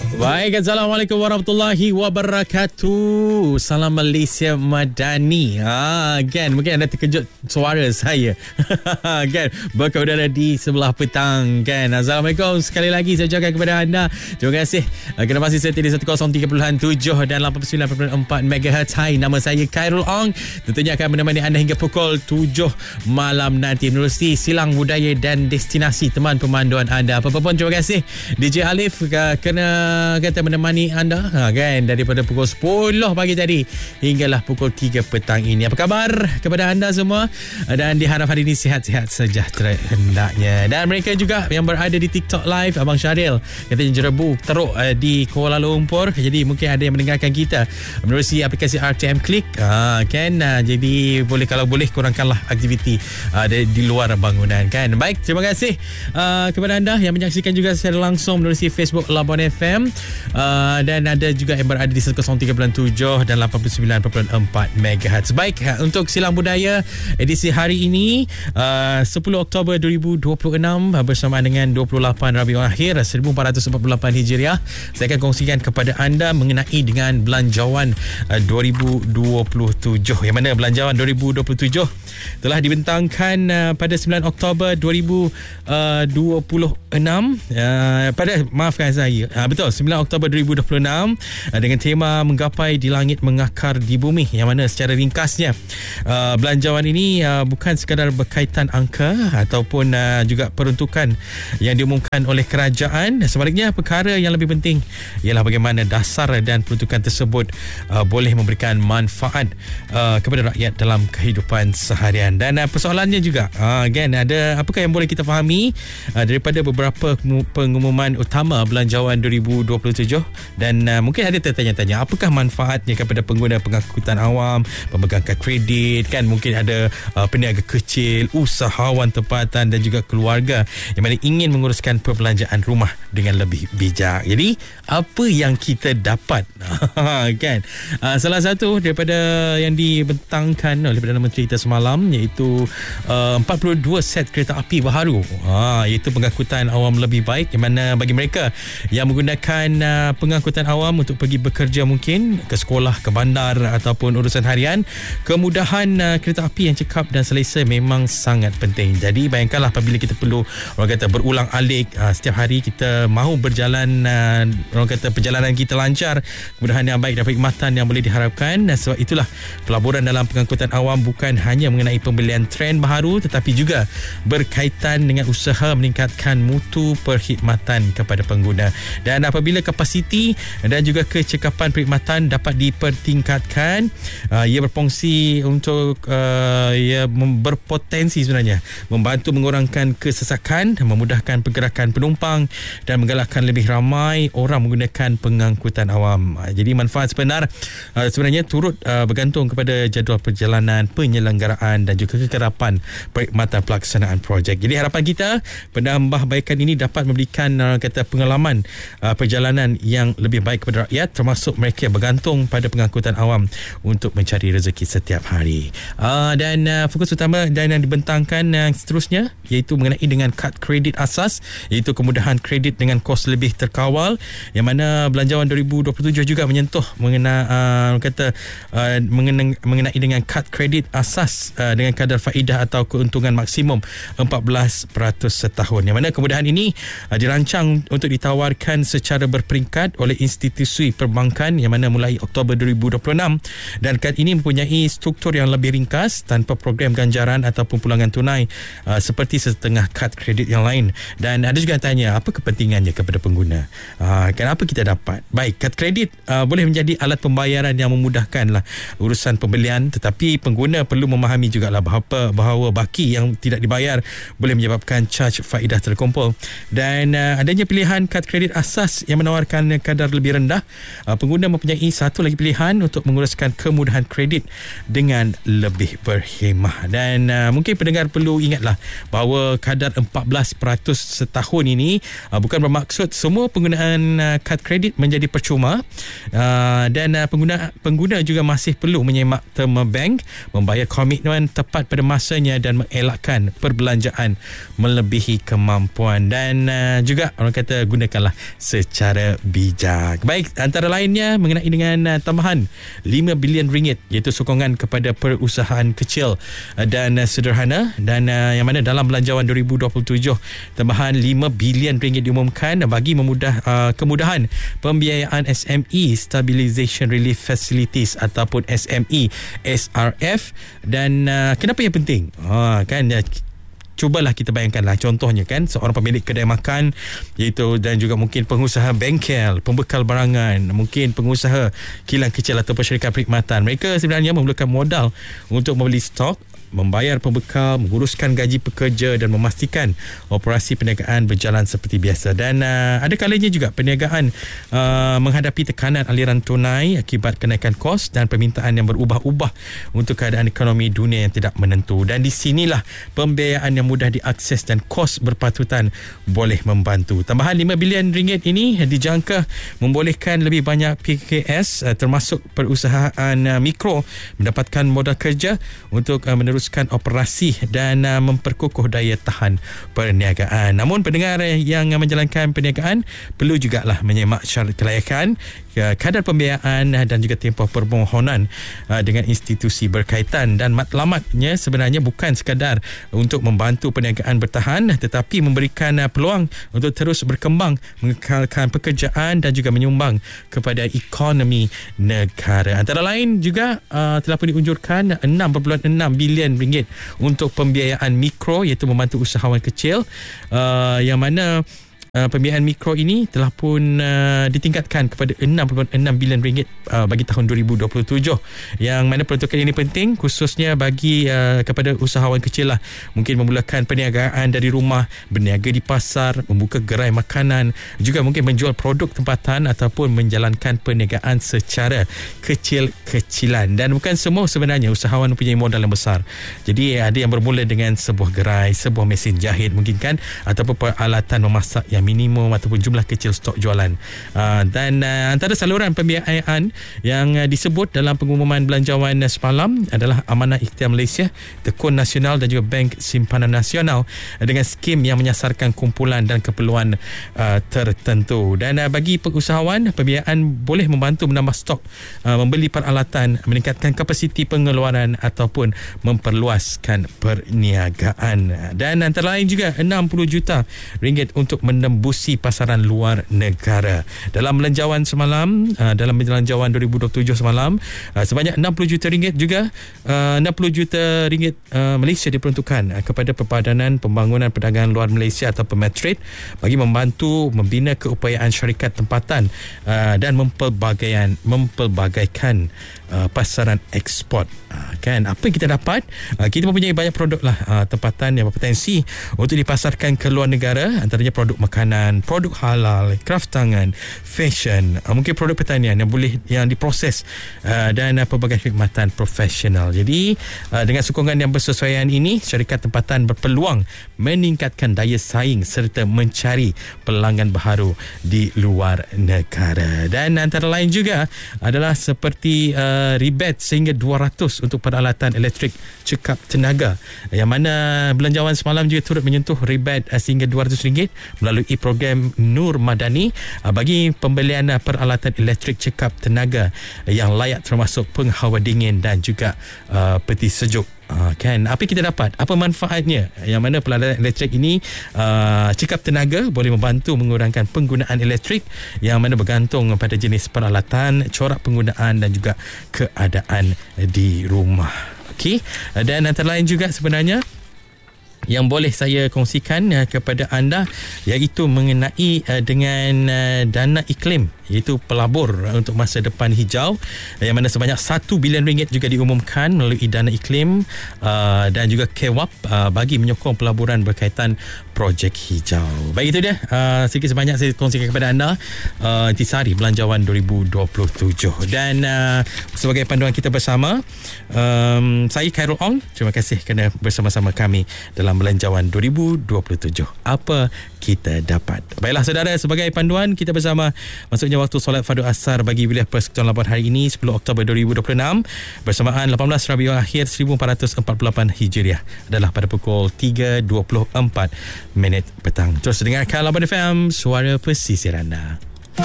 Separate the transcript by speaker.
Speaker 1: Baik, Assalamualaikum warahmatullahi wabarakatuh. Salam Malaysia Madani. Kan, mungkin anda terkejut suara saya. Kan, berkudara di sebelah petang. Kan, Assalamualaikum sekali lagi saya ucapkan kepada anda. Terima kasih kerana masih setia di 103.7 dan 89.4 MHz. Hai, nama saya Khairul Ong. Tentunya akan menemani anda hingga pukul 7 malam nanti menerusi silang budaya dan destinasi teman pemanduan anda. Apa-apa pun terima kasih DJ Alif kerana kata menemani anda kan daripada pukul 10 pagi tadi hinggalah pukul 3 petang ini. Apa khabar kepada anda semua, dan diharap hari ini sihat-sihat sejahtera hendaknya. Dan mereka juga yang berada di TikTok Live, Abang Syaril katanya jerebu teruk di Kuala Lumpur, jadi mungkin ada yang mendengarkan kita menerusi aplikasi RTM Click kan, jadi kalau boleh kurangkanlah aktiviti di luar bangunan kan. Baik, terima kasih kepada anda yang menyaksikan juga secara langsung menerusi Facebook Labuan FM. Dan ada juga yang berada di 103.7 dan 89.4 MHz. Baik, untuk silang budaya edisi hari ini 10 Oktober 2026 bersama dengan 28 Rabiul Akhir 1448 Hijriah, saya akan kongsikan kepada anda mengenai dengan belanjawan 2027, yang mana belanjawan 2027 telah dibentangkan pada 9 Oktober 2026 maafkan saya, betul, 9 Oktober 2026 dengan tema menggapai di langit mengakar di bumi, yang mana secara ringkasnya belanjawan ini bukan sekadar berkaitan angka ataupun juga peruntukan yang diumumkan oleh kerajaan. Sebaliknya, perkara yang lebih penting ialah bagaimana dasar dan peruntukan tersebut boleh memberikan manfaat kepada rakyat dalam kehidupan seharian. Dan persoalannya juga kan, ada apakah yang boleh kita fahami daripada beberapa pengumuman utama belanjawan 2027, dan mungkin ada tertanya-tanya apakah manfaatnya kepada pengguna pengangkutan awam, pemegang kad kredit kan, mungkin ada peniaga kecil, usahawan tempatan dan juga keluarga yang mana ingin menguruskan perbelanjaan rumah dengan lebih bijak. Jadi apa yang kita dapat kan, salah satu daripada yang dibentangkan oleh Perdana Menteri kita semalam iaitu 42 set kereta api baharu, iaitu pengangkutan awam lebih baik, yang mana bagi mereka yang menggunakan pengangkutan awam untuk pergi bekerja, mungkin ke sekolah, ke bandar ataupun urusan harian, kemudahan kereta api yang cekap dan selesa memang sangat penting. Jadi bayangkanlah apabila kita perlu, orang kata, berulang alik setiap hari, kita mahu berjalan, orang kata perjalanan kita lancar, kemudahan yang baik dan perkhidmatan yang boleh diharapkan. Sebab itulah pelaburan dalam pengangkutan awam bukan hanya mengenai pembelian tren baharu, tetapi juga berkaitan dengan usaha meningkatkan mutu perkhidmatan kepada pengguna. Dan apabila kapasiti dan juga kecekapan perkhidmatan dapat dipertingkatkan, ia berfungsi untuk ia berpotensi sebenarnya membantu mengurangkan kesesakan, memudahkan pergerakan penumpang dan menggalakkan lebih ramai orang menggunakan pengangkutan awam. Jadi manfaat sebenarnya turut bergantung kepada jadual perjalanan, penyelenggaraan dan juga kekerapan perkhidmatan pelaksanaan projek. Jadi harapan kita penambahbaikan ini dapat memberikan kata pengalaman perjalanan yang lebih baik kepada rakyat, termasuk mereka yang bergantung pada pengangkutan awam untuk mencari rezeki setiap hari. Dan fokus utama dan yang dibentangkan yang seterusnya iaitu mengenai dengan kad kredit asas, iaitu kemudahan kredit dengan kos lebih terkawal, yang mana belanjawan 2027 juga menyentuh mengenai dengan kad kredit asas dengan kadar faedah atau keuntungan maksimum 14% setahun, yang mana kemudahan ini dirancang untuk ditawarkan secara berperingkat oleh institusi perbankan, yang mana mulai Oktober 2026, dan kad ini mempunyai struktur yang lebih ringkas tanpa program ganjaran ataupun pulangan tunai seperti setengah kad kredit yang lain. Dan ada juga yang tanya apa kepentingannya kepada pengguna, kenapa kita dapat. Baik, kad kredit boleh menjadi alat pembayaran yang memudahkanlah urusan pembelian, tetapi pengguna perlu memahami jugalah bahawa baki yang tidak dibayar boleh menyebabkan caj faedah terkumpul. Dan adanya pilihan kad kredit asas yang menawarkan kadar lebih rendah, pengguna mempunyai satu lagi pilihan untuk menguruskan kemudahan kredit dengan lebih berhemah. Dan mungkin pendengar perlu ingatlah bahawa kadar 14% setahun ini bukan bermaksud semua penggunaan kad kredit menjadi percuma, dan pengguna juga masih perlu menyemak terma bank, membayar komitmen tepat pada masanya dan mengelakkan perbelanjaan melebihi kemampuan. Dan juga orang kata gunakanlah secara secara bijak. Baik, antara lainnya mengenai dengan tambahan 5 bilion ringgit iaitu sokongan kepada perusahaan kecil dan sederhana, dan yang mana dalam belanjawan 2027 tambahan 5 bilion ringgit diumumkan bagi kemudahan pembiayaan SME Stabilization Relief Facilities ataupun SME SRF. Dan kenapa ia penting? Cubalah kita bayangkanlah, contohnya kan, seorang pemilik kedai makan iaitu, dan juga mungkin pengusaha bengkel, pembekal barangan, mungkin pengusaha kilang kecil ataupun syarikat perkhidmatan. Mereka sebenarnya memerlukan modal untuk membeli stok, membayar pembekal, menguruskan gaji pekerja dan memastikan operasi perniagaan berjalan seperti biasa. Dan ada kalanya juga perniagaan menghadapi tekanan aliran tunai akibat kenaikan kos dan permintaan yang berubah-ubah untuk keadaan ekonomi dunia yang tidak menentu. Dan di sinilah pembiayaan yang mudah diakses dan kos berpatutan boleh membantu. Tambahan 5 bilion ringgit ini dijangka membolehkan lebih banyak PKS termasuk perusahaan mikro mendapatkan modal kerja untuk meneruskan operasi dan memperkukuh daya tahan perniagaan. Namun pendengar yang menjalankan perniagaan perlu jugalah menyemak syarat kelayakan, kadar pembiayaan dan juga tempoh permohonan dengan institusi berkaitan. Dan matlamatnya sebenarnya bukan sekadar untuk membantu perniagaan bertahan, tetapi memberikan peluang untuk terus berkembang, mengekalkan pekerjaan dan juga menyumbang kepada ekonomi negara. Antara lain juga telah pun diunjurkan 6.6 bilion ringgit untuk pembiayaan mikro, iaitu membantu usahawan kecil, yang mana pembiayaan mikro ini telah pun ditingkatkan kepada 6.6 bilion ringgit bagi tahun 2027, yang mana peruntukan ini penting khususnya bagi kepada usahawan kecil lah, mungkin memulakan perniagaan dari rumah, berniaga di pasar, membuka gerai makanan, juga mungkin menjual produk tempatan ataupun menjalankan perniagaan secara kecil-kecilan. Dan bukan semua sebenarnya usahawan mempunyai modal yang besar. Jadi ada yang bermula dengan sebuah gerai, sebuah mesin jahit mungkin kan, ataupun peralatan memasak yang minimum ataupun jumlah kecil stok jualan. Dan antara saluran pembiayaan yang disebut dalam pengumuman belanjawan semalam adalah Amanah Ikhtiar Malaysia, Tekun Nasional dan juga Bank Simpanan Nasional dengan skim yang menyasarkan kumpulan dan keperluan tertentu. Dan bagi pengusahawan, pembiayaan boleh membantu menambah stok, membeli peralatan, meningkatkan kapasiti pengeluaran ataupun memperluaskan perniagaan. Dan antara lain juga 60 juta ringgit untuk menembusi pasaran luar negara. Dalam belanjawan semalam, dalam belanjawan 2027 semalam, sebanyak 60 juta ringgit juga 60 juta ringgit Malaysia diperuntukkan kepada Perpadanan Pembangunan Perdagangan Luar Malaysia atau Pemetrade bagi membantu membina keupayaan syarikat tempatan dan mempelbagaikan pasaran ekspor. Kan apa yang kita dapat? Kita mempunyai banyak produk lah tempatan yang berpotensi untuk dipasarkan ke luar negara, antaranya produk makanan, produk halal, kraft tangan, fashion, mungkin produk pertanian yang diproses dan pelbagai khidmatan profesional. Jadi dengan sokongan yang bersesuaian ini, syarikat tempatan berpeluang meningkatkan daya saing serta mencari pelanggan baharu di luar negara. Dan antara lain juga adalah seperti rebate sehingga 200 untuk peralatan elektrik cekap tenaga, yang mana belanjawan semalam juga turut menyentuh rebate sehingga RM200 melalui program Nur Madani bagi pembelian peralatan elektrik cekap tenaga yang layak termasuk penghawa dingin dan juga peti sejuk. Kan apa kita dapat, apa manfaatnya, yang mana peralatan elektrik ini cekap tenaga boleh membantu mengurangkan penggunaan elektrik yang mana bergantung pada jenis peralatan, corak penggunaan dan juga keadaan di rumah. Okey, dan antara lain juga sebenarnya yang boleh saya kongsikan kepada anda iaitu mengenai dengan dana iklim, iaitu pelabur untuk masa depan hijau, yang mana sebanyak 1 bilion ringgit juga diumumkan melalui dana iklim dan juga KWAP bagi menyokong pelaburan berkaitan projek hijau. Baik, itu dia sedikit sebanyak saya kongsikan kepada anda intisari belanjawan 2027. Dan sebagai panduan kita bersama, saya Khairul Ong, terima kasih kerana bersama-sama kami dalam belanjawan 2027. Apa kita dapat? Baiklah saudara, sebagai panduan kita bersama, maksudnya waktu solat fardu asar bagi wilayah Persekutuan Labuan hari ini 10 Oktober 2026 bersamaan 18 Rabiul Akhir 1448 Hijriah adalah pada pukul 3.24 petang. Terus dengarkan Labuan FM, suara pesisir anda.